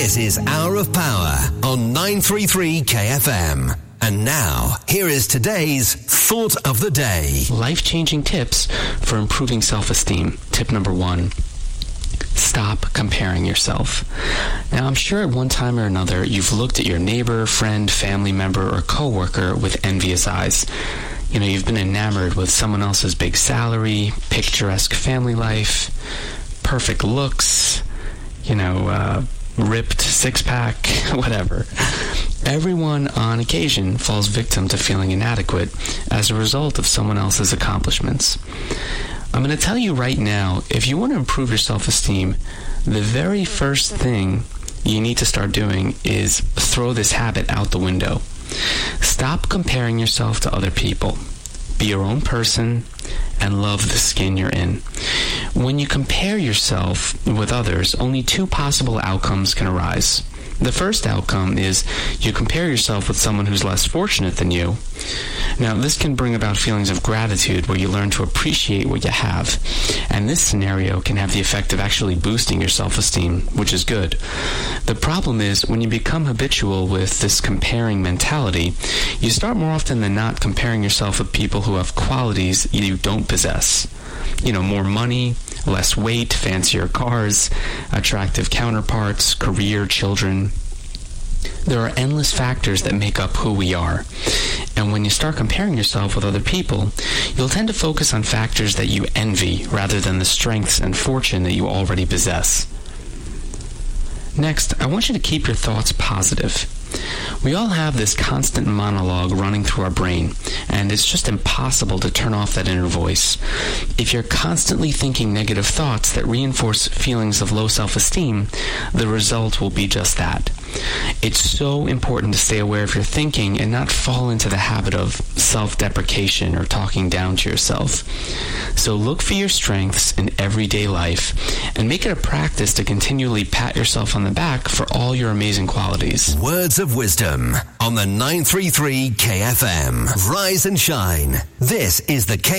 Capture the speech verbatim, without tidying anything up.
This is Hour of Power on nine thirty-three K F M. And now, here is today's Thought of the Day. Life-changing tips for improving self-esteem. Tip number one. Stop comparing yourself. Now, I'm sure at one time or another, you've looked at your neighbor, friend, family member, or coworker with envious eyes. You know, you've been enamored with someone else's big salary, picturesque family life, perfect looks, you know, uh, ripped six-pack, whatever. Everyone on occasion falls victim to feeling inadequate as a result of someone else's accomplishments. I'm going to tell you right now, if you want to improve your self-esteem, the very first thing you need to start doing is throw this habit out the window. Stop comparing yourself to other people. Be your own person and love the skin you're in. When you compare yourself with others, only two possible outcomes can arise. The first outcome is you compare yourself with someone who's less fortunate than you. Now, this can bring about feelings of gratitude where you learn to appreciate what you have. And this scenario can have the effect of actually boosting your self-esteem, which is good. The problem is when you become habitual with this comparing mentality, you start more often than not comparing yourself with people who have qualities you don't possess. You know, more money, less weight, fancier cars, attractive counterparts, career, children. There are endless factors that make up who we are. And when you start comparing yourself with other people, you'll tend to focus on factors that you envy rather than the strengths and fortune that you already possess. Next, I want you to keep your thoughts positive. We all have this constant monologue running through our brain, and it's just impossible to turn off that inner voice. If you're constantly thinking negative thoughts that reinforce feelings of low self-esteem, the result will be just that. It's so important to stay aware of your thinking and not fall into the habit of self-deprecation or talking down to yourself. So look for your strengths in everyday life and make it a practice to continually pat yourself on the back for all your amazing qualities. Words of wisdom on the nine thirty-three K F M. Rise and shine. This is the K